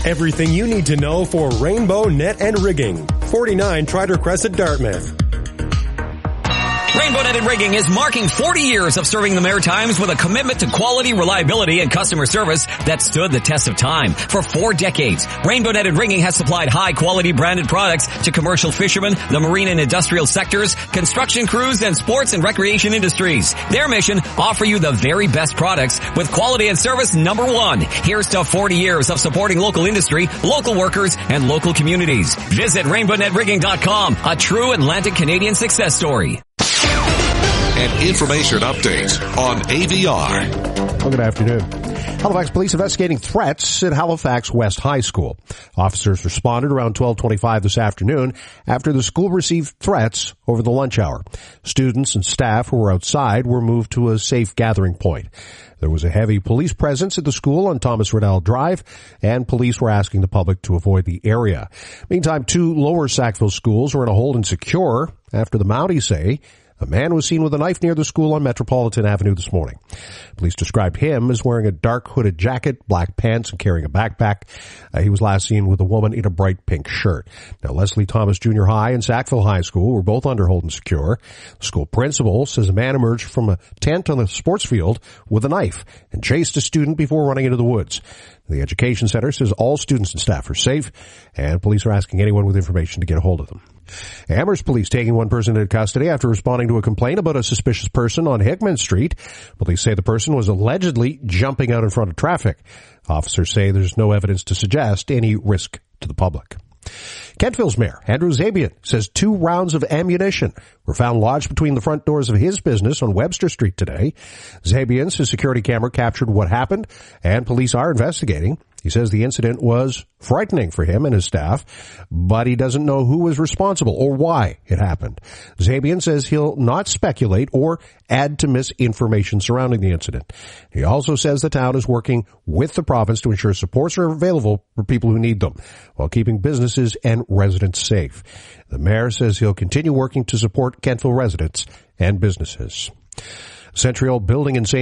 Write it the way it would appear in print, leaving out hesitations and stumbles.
Everything you need to know for Rainbow Net and Rigging. 49 Trider Crescent, Dartmouth. Rainbow Net and Rigging is marking 40 years of serving the Maritimes with a commitment to quality, reliability, and customer service that stood the test of time. For 4 decades, Rainbow Net and Rigging has supplied high-quality branded products to commercial fishermen, the marine and industrial sectors, construction crews, and sports and recreation industries. Their mission, offer you the very best products with quality and service number 1. Here's to 40 years of supporting local industry, local workers, and local communities. Visit RainbowNetRigging.com, a true Atlantic Canadian success story. An information update on AVR. Well, good afternoon. Halifax police investigating threats at Halifax West High School. Officers responded around 12:25 this afternoon after the school received threats over the lunch hour. Students and staff who were outside were moved to a safe gathering point. There was a heavy police presence at the school on Thomas Riddell Drive, and police were asking the public to avoid the area. Meantime, 2 lower Sackville schools were in a hold and secure after the Mounties say a man was seen with a knife near the school on Metropolitan Avenue this morning. Police described him as wearing a dark hooded jacket, black pants, and carrying a backpack. He was last seen with a woman in a bright pink shirt. Now, Leslie Thomas Junior High and Sackville High School were both under hold and secure. The school principal says a man emerged from a tent on the sports field with a knife and chased a student before running into the woods. The Education Center says all students and staff are safe, and police are asking anyone with information to get a hold of them. Amherst police taking one person into custody after responding to a complaint about a suspicious person on Hickman Street. Police say the person was allegedly jumping out in front of traffic. Officers say there's no evidence to suggest any risk to the public. Kentville's mayor, Andrew Zabian, says 2 rounds of ammunition were found lodged between the front doors of his business on Webster Street today. Zabian says security camera captured what happened, and police are investigating. He says the incident was frightening for him and his staff, but he doesn't know who was responsible or why it happened. Zabian says he'll not speculate or add to misinformation surrounding the incident. He also says the town is working with the province to ensure supports are available for people who need them, while keeping businesses and residents safe. The mayor says he'll continue working to support Kentville residents and businesses. Central building in St.